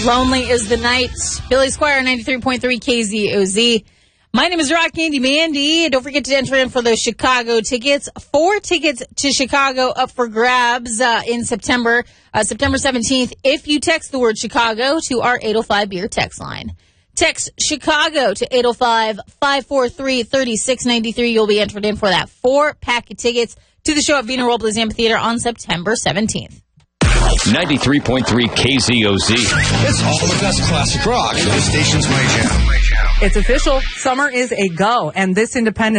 Lonely is the Night. Billy Squire, 93.3 KZOZ. My name is Rock Candy Mandy. Don't forget to enter in for those Chicago tickets. 4 tickets to Chicago up for grabs in September 17th. If you text the word Chicago to our 805 beer text line. Text Chicago to 805-543-3693. You'll be entered in for that 4-pack of tickets to the show at Vina Robles Amphitheater on September 17th. 93.3 KZOZ. It's all the best classic rock. This station's my jam. It's official. Summer is a go, and this independent